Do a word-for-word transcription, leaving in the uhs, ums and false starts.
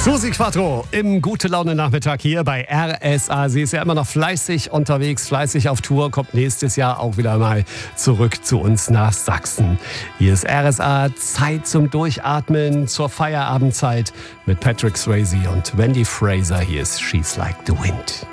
Susi Quattro im Gute-Laune-Nachmittag hier bei R S A. Sie ist ja immer noch fleißig unterwegs, fleißig auf Tour, kommt nächstes Jahr auch wieder mal zurück zu uns nach Sachsen. Hier ist R S A, Zeit zum Durchatmen zur Feierabendzeit mit Patrick Swayze und Wendy Fraser. Hier ist She's Like the Wind.